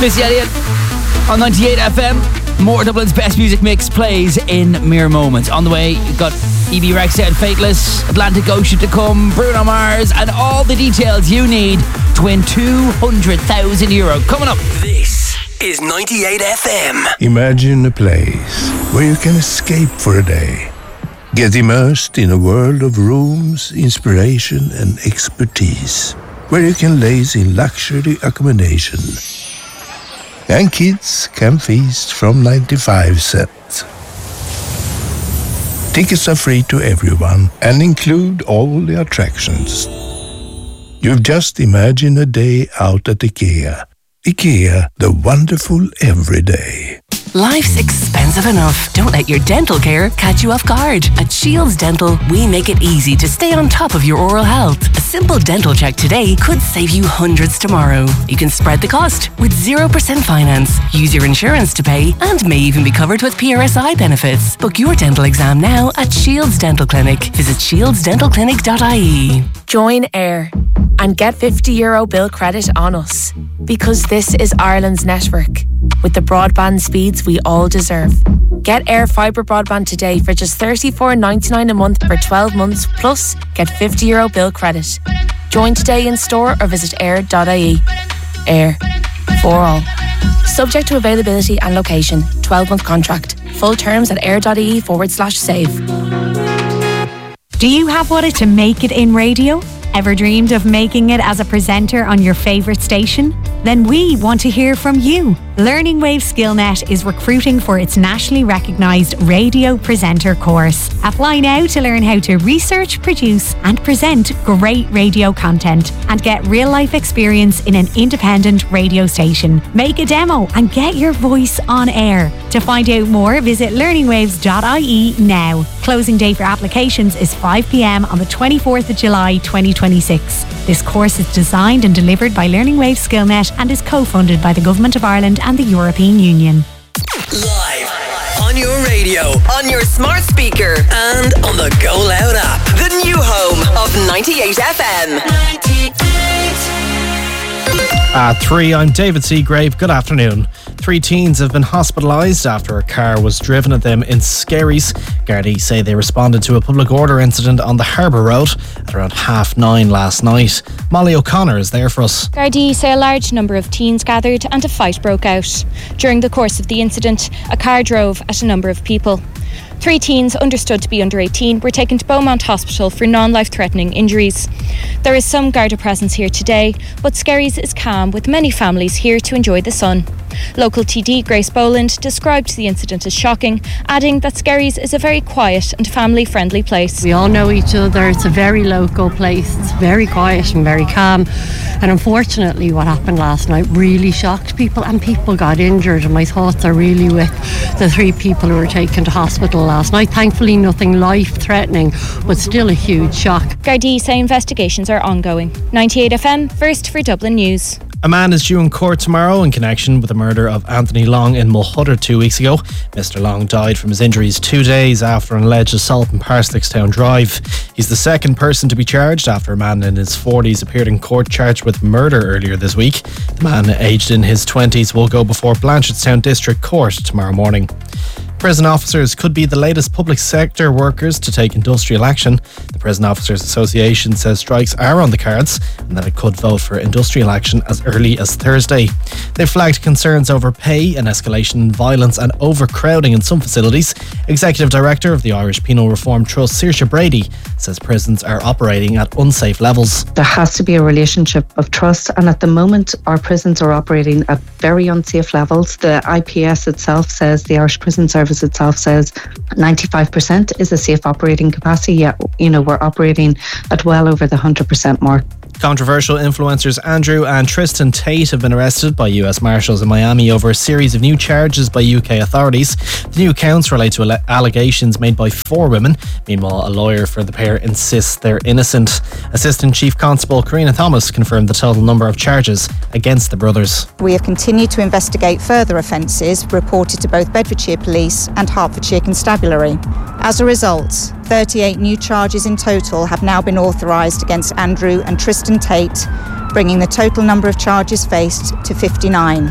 Missy Elliott on 98 FM. More Dublin's best music mix plays in mere moments. On the way, you've got Evie Rexa and Fateless, Atlantic Ocean to come, Bruno Mars, and all the details you need to win €200,000. Coming up. This is 98 FM. Imagine a place where you can escape for a day. Get immersed in a world of rooms, inspiration and expertise. Where you can laze in luxury accommodation. And kids can feast from 95 cents. Tickets are free to everyone and include all the attractions. You've just imagined a day out at IKEA. IKEA, the wonderful everyday. Life's expensive enough. Don't let your dental care catch you off guard. At Shields Dental, we make it easy to stay on top of your oral health. A simple dental check today could save you hundreds tomorrow. You can spread the cost with 0% finance, use your insurance to pay, and may even be covered with PRSI benefits. Book your dental exam now at Shields Dental Clinic. Visit shieldsdentalclinic.ie. Join AIR and get €50 bill credit on us. Because this is Ireland's network, with the broadband speeds we all deserve. Get Air Fibre broadband today for just $34.99 a month for 12 months, plus get €50 bill credit. Join today in store or visit air.ie. Air. For all. Subject to availability and location. 12-month contract. Full terms at air.ie/save. Do you have what it to make it in radio? Ever dreamed of making it as a presenter on your favourite station? Then we want to hear from you. Learning Wave SkillNet is recruiting for its nationally recognised radio presenter course. Apply now to learn how to research, produce and present great radio content and get real-life experience in an independent radio station. Make a demo and get your voice on air. To find out more, visit learningwaves.ie now. Closing date for applications is 5 p.m. on the 24th of July 2026. This course is designed and delivered by Learning Wave SkillNet and is co-funded by the Government of Ireland and the European Union. Live on your radio, on your smart speaker, and on the Go Loud app. The new home of 98 FM. 98. At 3, I'm David Seagrave. Good afternoon. 3 teens have been hospitalised after a car was driven at them in Skerries. Gardaí say they responded to a public order incident on the Harbour Road at around 9:30 last night. Molly O'Connor is there for us. Gardaí say a large number of teens gathered and a fight broke out. During the course of the incident, a car drove at a number of people. 3 teens, understood to be under 18, were taken to Beaumont Hospital for non-life-threatening injuries. There is some Garda presence here today, but Skerries is calm, with many families here to enjoy the sun. Local TD Grace Boland described the incident as shocking, adding that Skerries is a very quiet and family-friendly place. We all know each other. It's a very local place. It's very quiet and very calm. And unfortunately, what happened last night really shocked people, and people got injured. And my thoughts are really with the 3 people who were taken to hospital last night. Thankfully, nothing life-threatening, but still a huge shock. Gardaí say investigations are ongoing. 98 FM, first for Dublin News. A man is due in court tomorrow in connection with the murder of Anthony Long in Mulhutter 2 weeks ago. Mr. Long died from his injuries 2 days after an alleged assault in Parslickstown Drive. He's the second person to be charged after a man in his 40s appeared in court charged with murder earlier this week. The man, aged in his 20s, will go before Blanchardstown District Court tomorrow morning. Prison officers could be the latest public sector workers to take industrial action. The Prison Officers Association says strikes are on the cards and that it could vote for industrial action as early as Thursday. They've flagged concerns over pay, an escalation in violence and overcrowding in some facilities. Executive Director of the Irish Penal Reform Trust, Saoirse Brady, says prisons are operating at unsafe levels. There has to be a relationship of trust, and at the moment our prisons are operating at very unsafe levels. The IPS itself says, the Irish Prison Service itself says 95% is a safe operating capacity, yet we're operating at well over the 100% mark. Controversial influencers Andrew and Tristan Tate have been arrested by US Marshals in Miami over a series of new charges by UK authorities. The new counts relate to allegations made by 4 women. Meanwhile, a lawyer for the pair insists they're innocent. Assistant Chief Constable Karina Thomas confirmed the total number of charges against the brothers. We have continued to investigate further offences reported to both Bedfordshire Police and Hertfordshire Constabulary. As a result, 38 new charges in total have now been authorised against Andrew and Tristan Tate, bringing the total number of charges faced to 59.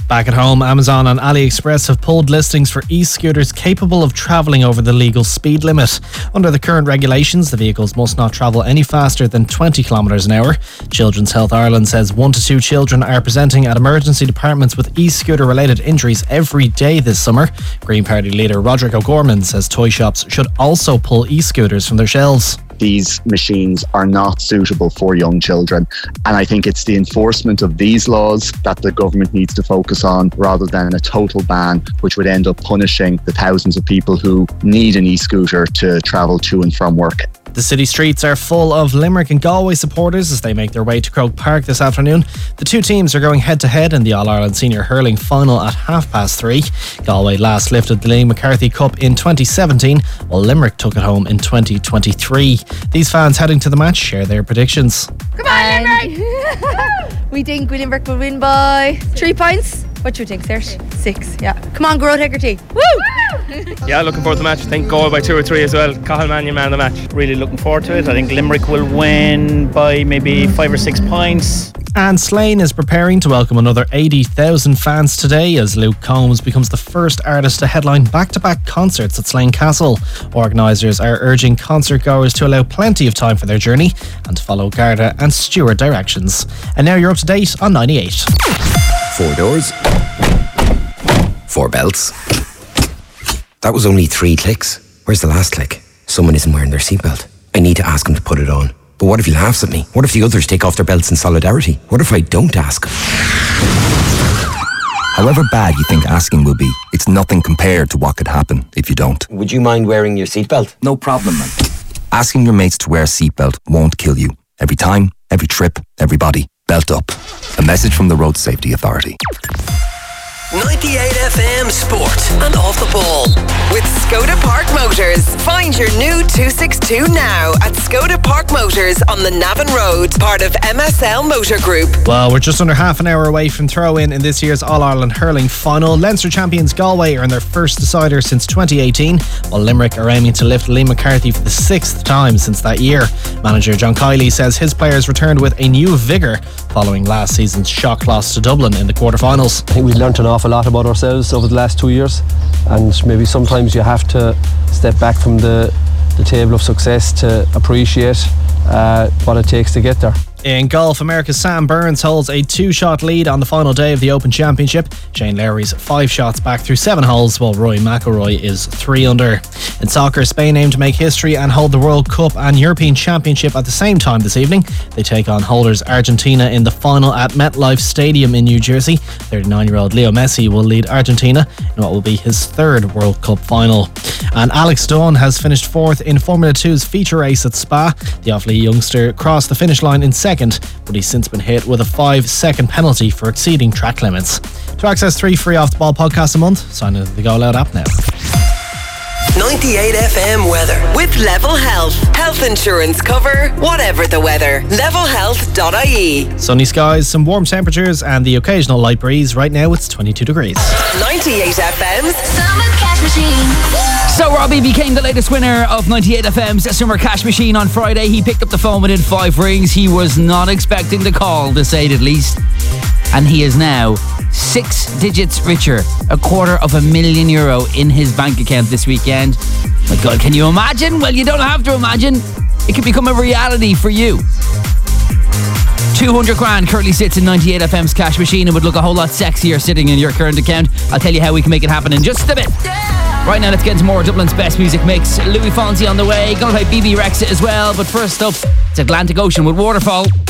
Back at home, Amazon and AliExpress have pulled listings for e-scooters capable of travelling over the legal speed limit. Under the current regulations, the vehicles must not travel any faster than 20 kilometres an hour. Children's Health Ireland says 1 to 2 children are presenting at emergency departments with e-scooter related injuries every day this summer. Green Party leader Roderick O'Gorman says toy shops should also pull e-scooters from their shelves. These machines are not suitable for young children, and I think it's the enforcement of these laws that the government needs to focus on rather than a total ban, which would end up punishing the thousands of people who need an e-scooter to travel to and from work. The city streets are full of Limerick and Galway supporters as they make their way to Croke Park this afternoon. The two teams are going head-to-head in the All-Ireland Senior Hurling Final at 3:30. Galway last lifted the Liam McCarthy Cup in 2017, while Limerick took it home in 2023. These fans heading to the match share their predictions. Come on, Limerick! We think Limerick will win by 3 points. What do you think, Serge? 6, yeah. Come on, Growth Hegarty. Woo! Yeah, looking forward to the match. I think Galway by 2 or 3 as well. Cathal Mannion man of the match. Really looking forward to it. I think Limerick will win by maybe 5 or 6 points. And Slane is preparing to welcome another 80,000 fans today as Luke Combs becomes the first artist to headline back-to-back concerts at Slane Castle. Organisers are urging concert goers to allow plenty of time for their journey and to follow Garda and Stewart directions. And now you're up to date on 98. 4 doors, 4 belts. That was only 3 clicks. Where's the last click? Someone isn't wearing their seatbelt. I need to ask him to put it on. But what if he laughs at me? What if the others take off their belts in solidarity? What if I don't ask him? However bad you think asking will be, it's nothing compared to what could happen if you don't. Would you mind wearing your seatbelt? No problem, man. Asking your mates to wear a seatbelt won't kill you. Every time, every trip, everybody, belt up. A message from the Road Safety Authority. 98 FM Sport and Off the Ball with Skoda Park Motors. Find your new 262 now at Skoda Park Motors on the Navan Road, part of MSL Motor Group. Well, we're just under half an hour away from throw-in in this year's All-Ireland Hurling Final. Leinster champions Galway are in their first decider since 2018, while Limerick are aiming to lift Liam McCarthy for the 6th time since that year. Manager John Kiley says his players returned with a new vigour following last season's shock loss to Dublin in the quarter-finals. I think we learnt an awful lot about ourselves over the last 2 years, and maybe sometimes you have to step back from the table of success to appreciate what it takes to get there. In golf, America's Sam Burns holds a 2-shot lead on the final day of the Open Championship. Shane Lowry's 5 shots back through 7 holes, while Rory McIlroy is 3 under. In soccer, Spain aim to make history and hold the World Cup and European Championship at the same time this evening. They take on holders Argentina in the final at MetLife Stadium in New Jersey. 39-year-old Leo Messi will lead Argentina in what will be his 3rd World Cup final. And Alex Dawn has finished 4th in Formula 2's feature race at Spa. The Offaly youngster crossed the finish line in 2nd, but he's since been hit with a 5-second penalty for exceeding track limits. To access 3 free Off the Ball podcasts a month, sign into the Go Loud app now. 98 FM weather with Level Health. Health insurance cover, whatever the weather. Levelhealth.ie. Sunny skies, some warm temperatures, and the occasional light breeze. Right now it's 22 degrees. 98 FM's Summer Cash Machine. So Robbie became the latest winner of 98 FM's Summer Cash Machine on Friday. He picked up the phone within 5 rings. He was not expecting the call, to say it at least. And he is now 6 digits richer, €250,000 in his bank account this weekend. My God, can you imagine? Well, you don't have to imagine. It can become a reality for you. 200 grand currently sits in 98 FM's cash machine and would look a whole lot sexier sitting in your current account. I'll tell you how we can make it happen in just a bit. Right now, let's get into more Dublin's best music mix. Louis Fonsi on the way. Gonna play BB Rexha as well. But first up, it's Atlantic Ocean with Waterfall.